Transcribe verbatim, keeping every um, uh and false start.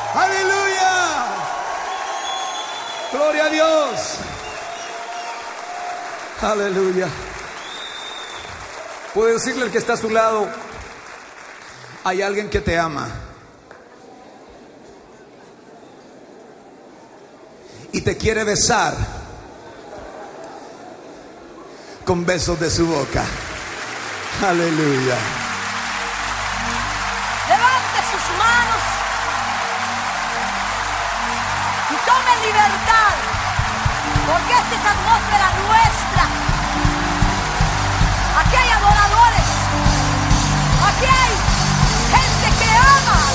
Aleluya. Gloria a Dios. Aleluya. Puede decirle al que está a su lado: hay alguien que te ama y te quiere besar con besos de su boca. Aleluya. Levante sus manos y tome libertad, porque esta es atmósfera nuestra. Aquí hay adoradores, aquí hay gente que ama